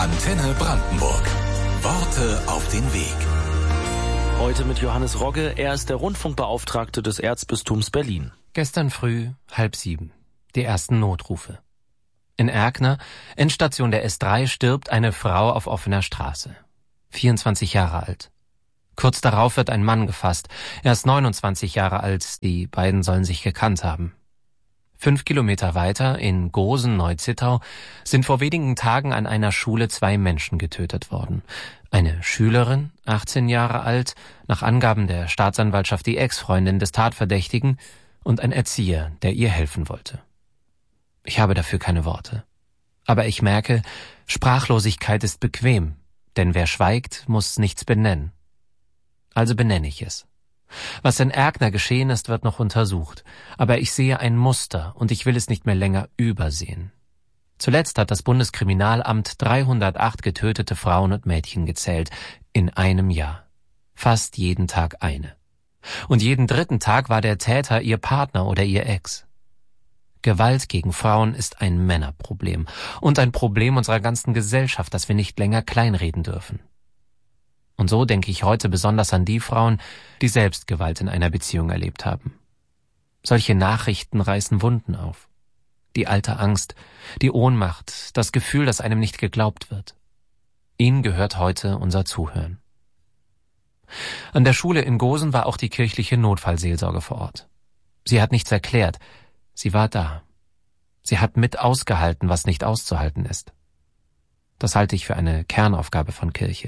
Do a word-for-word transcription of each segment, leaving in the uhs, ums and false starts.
Antenne Brandenburg. Worte auf den Weg. Heute mit Johannes Rogge. Er ist der Rundfunkbeauftragte des Erzbistums Berlin. Gestern früh, halb sieben. Die ersten Notrufe. In Erkner, Endstation der S drei, stirbt eine Frau auf offener Straße. vierundzwanzig Jahre alt. Kurz darauf wird ein Mann gefasst. Er ist neunundzwanzig Jahre alt. Die beiden sollen sich gekannt haben. Fünf Kilometer weiter, in Gosen-Neuzittau, sind vor wenigen Tagen an einer Schule zwei Menschen getötet worden. Eine Schülerin, achtzehn Jahre alt, nach Angaben der Staatsanwaltschaft die Ex-Freundin des Tatverdächtigen, und ein Erzieher, der ihr helfen wollte. Ich habe dafür keine Worte. Aber ich merke, Sprachlosigkeit ist bequem, denn wer schweigt, muss nichts benennen. Also benenne ich es. Was in Erkner geschehen ist, wird noch untersucht. Aber ich sehe ein Muster und ich will es nicht mehr länger übersehen. Zuletzt hat das Bundeskriminalamt dreihundertacht getötete Frauen und Mädchen gezählt. In einem Jahr. Fast jeden Tag eine. Und jeden dritten Tag war der Täter ihr Partner oder ihr Ex. Gewalt gegen Frauen ist ein Männerproblem. Und ein Problem unserer ganzen Gesellschaft, das wir nicht länger kleinreden dürfen. Und so denke ich heute besonders an die Frauen, die selbst Gewalt in einer Beziehung erlebt haben. Solche Nachrichten reißen Wunden auf. Die alte Angst, die Ohnmacht, das Gefühl, dass einem nicht geglaubt wird. Ihnen gehört heute unser Zuhören. An der Schule in Gosen war auch die kirchliche Notfallseelsorge vor Ort. Sie hat nichts erklärt, sie war da. Sie hat mit ausgehalten, was nicht auszuhalten ist. Das halte ich für eine Kernaufgabe von Kirche.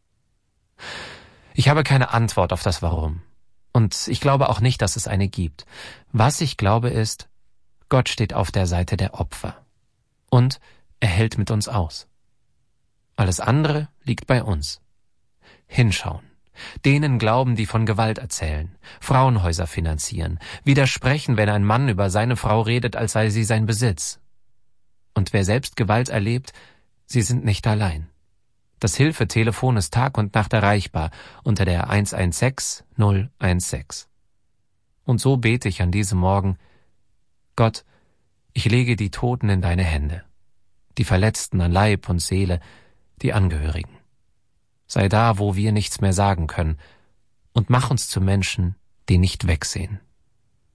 Ich habe keine Antwort auf das Warum. Und ich glaube auch nicht, dass es eine gibt. Was ich glaube ist, Gott steht auf der Seite der Opfer. Und er hält mit uns aus. Alles andere liegt bei uns. Hinschauen. Denen glauben, die von Gewalt erzählen, Frauenhäuser finanzieren, widersprechen, wenn ein Mann über seine Frau redet, als sei sie sein Besitz. Und wer selbst Gewalt erlebt, sie sind nicht allein. Das Hilfetelefon ist Tag und Nacht erreichbar unter der eins eins sechs null eins sechs. Und so bete ich an diesem Morgen: Gott, ich lege die Toten in deine Hände, die Verletzten an Leib und Seele, die Angehörigen. Sei da, wo wir nichts mehr sagen können, und mach uns zu Menschen, die nicht wegsehen.